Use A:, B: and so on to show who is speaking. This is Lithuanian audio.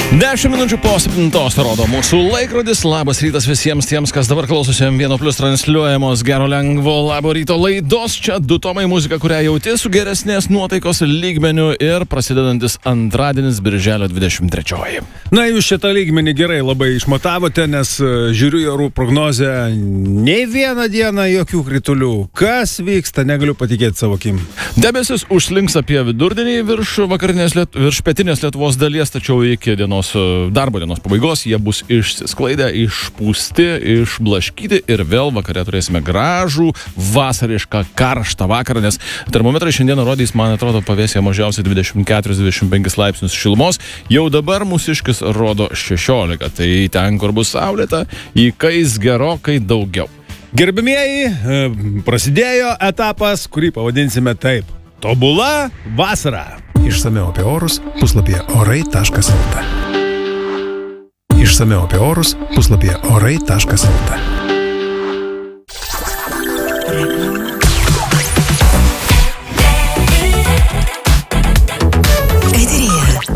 A: 10 minučių po 7 rodo mūsų laikrodis. Labas rytas visiems tiems, kas dabar klausosi M1+ transliuojamos Gero lengvo labo ryto laidos. Čia du tomai muzika, kurią jauti su geresnės nuotaikos lygmeniu ir prasidedantis antradienis birželio 23.
B: Na, jūs šitą lygmenį gerai labai išmatavote, nes žiūriu į orų prognozę, nei vieną dieną jokių kritulių. Kas vyksta, negaliu patikėti savo akim.
A: Debesis užslinks apie vidurdienį virš pietinės Lietuvos dalies, tačiau iki darbo dienos pabaigos jie bus išsisklaidę, išpūsti, išblaškyti ir vėl vakare turėsime gražų, vasarišką, karštą vakarą, nes termometrai šiandieną rodys, man atrodo, pavėsė mažiausiai 24-25 laipsnius šilumos. Jau dabar mūsiškis rodo 16, tai ten, kur bus saulėta, įkais gerokai daugiau.
B: Gerbimieji, prasidėjo etapas, kurį pavadinsime taip. Tobula vasara.
C: Išsamiau apie orus puslapyje orai.lt. Išsamiau apie orus puslapyje orai.lt.